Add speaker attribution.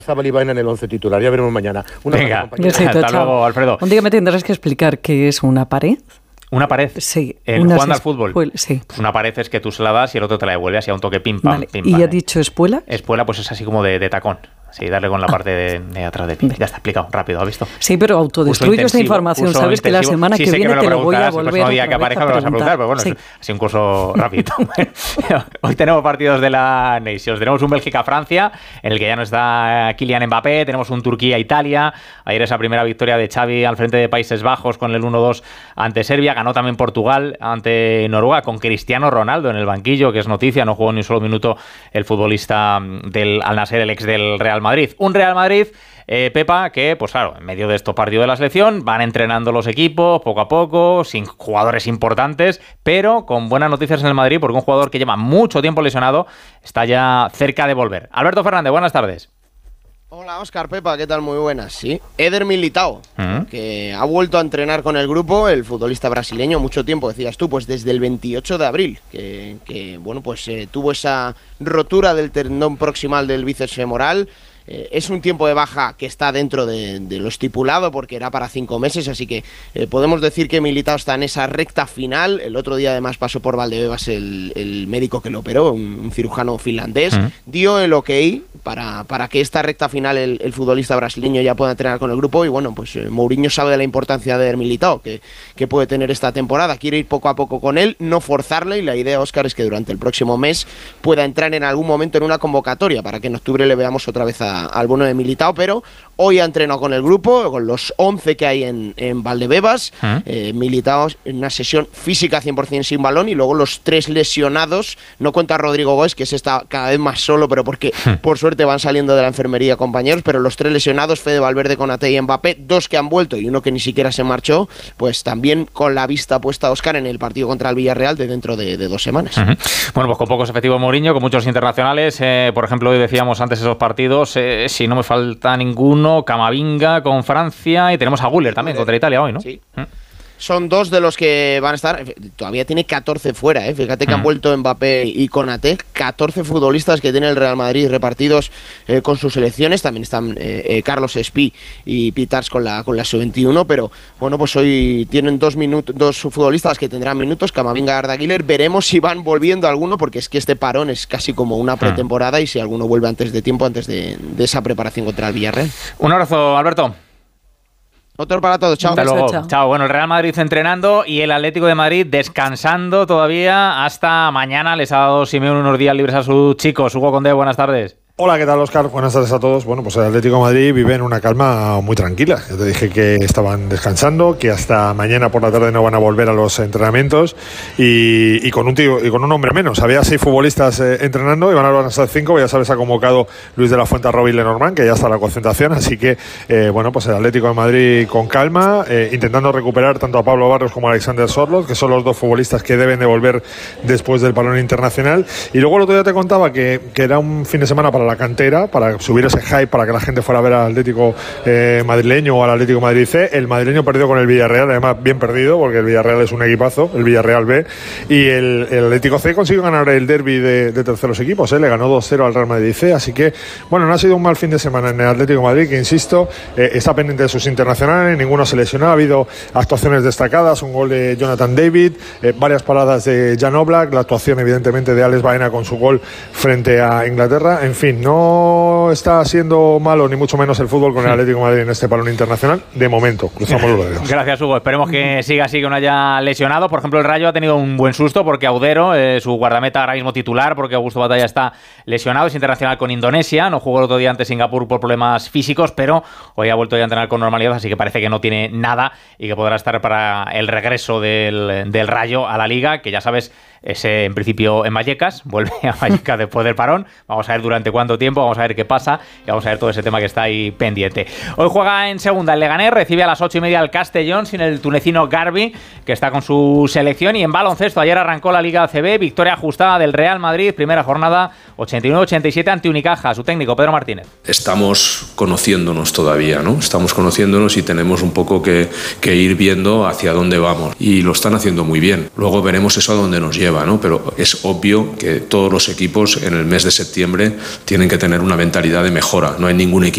Speaker 1: Zabal en el 11 titular, ya veremos mañana.
Speaker 2: Venga, hasta luego, Alfredo.
Speaker 3: Un día me tendrás que explicar qué es una pared.
Speaker 2: ¿Una pared?
Speaker 3: Sí.
Speaker 2: ¿Jugando al fútbol?
Speaker 3: Sí.
Speaker 2: Pues una pared es que tú se la das y el otro te la devuelve, así a un toque pim pam,
Speaker 3: Vale.
Speaker 2: pim pam.
Speaker 3: ¿Y ha dicho espuela?
Speaker 2: Espuela pues es así como de tacón. Sí, darle con la parte de atrás del pie. Ya está explicado, rápido, ¿has visto?
Speaker 3: Sí, pero autodestruyo esta información. Sabes que la semana que viene te lo voy a volver
Speaker 2: el próximo día que aparezca me lo vas a preguntar, pero bueno, sí. Es un curso rápido. Hoy tenemos partidos de la Nations. Tenemos un Bélgica-Francia, en el que ya no está Kylian Mbappé. Tenemos un Turquía-Italia. Ayer esa primera victoria de Xavi al frente de Países Bajos con el 1-2 ante Serbia. Ganó también Portugal ante Noruega con Cristiano Ronaldo en el banquillo, que es noticia. No jugó ni un solo minuto el futbolista del Al-Nassr, el ex del Real Madrid. Un Real Madrid, Pepa, que, pues claro, en medio de estos partidos de la selección van entrenando los equipos poco a poco, sin jugadores importantes, pero con buenas noticias en el Madrid, porque un jugador que lleva mucho tiempo lesionado está ya cerca de volver. Alberto Fernández, buenas tardes.
Speaker 4: Hola, Óscar, Pepa, ¿qué tal? Muy buenas. Sí, Éder Militão, que ha vuelto a entrenar con el grupo, el futbolista brasileño, mucho tiempo, decías tú, pues desde el 28 de abril, que bueno, pues tuvo esa rotura del tendón proximal del bíceps femoral. Es un tiempo de baja que está dentro de lo estipulado porque era para 5 meses, así que podemos decir que Militão está en esa recta final. El otro día además pasó por Valdebebas el médico que lo operó, un cirujano finlandés, dio el ok para que esta recta final el futbolista brasileño ya pueda entrenar con el grupo. Y bueno, pues Mourinho sabe de la importancia de Militão que puede tener esta temporada, quiere ir poco a poco con él, no forzarle, y la idea, Óscar, es que durante el próximo mes pueda entrar en algún momento en una convocatoria para que en octubre le veamos otra vez al bono de Militão. Pero hoy ha entrenado con el grupo, con los 11 que hay en Valdebebas. Militão en una sesión física 100% sin balón, y luego los 3 lesionados, no cuenta Rodrigo Góes, que se está cada vez más solo, pero porque por suerte van saliendo de la enfermería compañeros, pero los 3 lesionados, Fede Valverde, Konaté y Mbappé, 2 que han vuelto y uno que ni siquiera se marchó, pues también con la vista puesta, Óscar, en el partido contra el Villarreal de dentro de 2 semanas.
Speaker 2: Bueno, pues con pocos efectivos Mourinho, con muchos internacionales, por ejemplo, hoy decíamos antes esos partidos, si no me falta ninguno, Camavinga con Francia, y tenemos a Güler también contra Italia hoy, ¿no?
Speaker 4: Sí. Son 2 de los que van a estar. Todavía tiene 14 fuera, ¿eh? Fíjate que han vuelto Mbappé y Konaté. 14 futbolistas que tiene el Real Madrid repartidos con sus selecciones. También están Carlos Espí y Pitars con la sub-21. Pero bueno, pues hoy tienen 2 futbolistas que tendrán minutos, Camavinga y Arda Güler. Veremos si van volviendo alguno, porque es que este parón es casi como una pretemporada, y si alguno vuelve antes de tiempo, antes de esa preparación contra el Villarreal.
Speaker 2: Un abrazo, Alberto.
Speaker 4: Otro para todos, chao.
Speaker 2: Hasta luego. Chao. Bueno, el Real Madrid entrenando y el Atlético de Madrid descansando todavía hasta mañana. Les ha dado Simeone unos días libres a sus chicos. Hugo Condé, buenas tardes.
Speaker 5: Hola, ¿qué tal, Óscar? Buenas tardes a todos. Bueno, pues el Atlético de Madrid vive en una calma muy tranquila. Ya te dije que estaban descansando, que hasta mañana por la tarde no van a volver a los entrenamientos, y con un hombre menos. Había 6 futbolistas entrenando y van a volver hasta 5. Ya sabes, ha convocado Luis de la Fuente a Robin Lenormand, que ya está en la concentración. Así que, bueno, pues el Atlético de Madrid con calma, intentando recuperar tanto a Pablo Barrios como a Alexander Sørloth, que son los 2 futbolistas que deben de volver después del parón internacional. Y luego el otro día te contaba que era un fin de semana para la cantera, para subir ese hype, para que la gente fuera a ver al Atlético madrileño o al Atlético Madrid C. El madrileño perdió con el Villarreal, además bien perdido, porque el Villarreal es un equipazo, el Villarreal B, y el Atlético C consiguió ganar el derbi de terceros equipos, le ganó 2-0 al Real Madrid C. Así que, bueno, no ha sido un mal fin de semana en el Atlético de Madrid, que insisto, está pendiente de sus internacionales, ninguno se lesionó, ha habido actuaciones destacadas, un gol de Jonathan David, varias paradas de Jan Oblak, la actuación evidentemente de Alex Baena con su gol frente a Inglaterra. En fin, no está siendo malo ni mucho menos el fútbol con el Atlético de Madrid en este parón internacional, de momento. Cruzamos los dedos.
Speaker 2: Gracias, Hugo. Esperemos que siga así, que no haya lesionado. Por ejemplo, el Rayo ha tenido un buen susto porque Audero, su guardameta ahora mismo titular, porque Augusto Batalla está lesionado, es internacional con Indonesia, no jugó el otro día ante Singapur por problemas físicos, pero hoy ha vuelto a entrenar con normalidad, así que parece que no tiene nada y que podrá estar para el regreso del Rayo a la Liga, que ya sabes, es en principio en Vallecas, vuelve a Vallecas después del parón. Vamos a ver durante cuánto tiempo, vamos a ver qué pasa y vamos a ver todo ese tema que está ahí pendiente. Hoy juega en segunda el Leganés, recibe a las 8:30 al Castellón sin el tunecino Garbi, que está con su selección. Y en baloncesto, ayer arrancó la Liga ACB, victoria ajustada del Real Madrid, primera jornada 89-87 ante Unicaja, su técnico Pedro Martínez.
Speaker 6: Estamos conociéndonos todavía, ¿no? Estamos conociéndonos y tenemos un poco que ir viendo hacia dónde vamos, y lo están haciendo muy bien. Luego veremos eso a dónde nos lleva, ¿no? Pero es obvio que todos los equipos en el mes de septiembre tienen que tener una mentalidad de mejora. No hay ningún equipo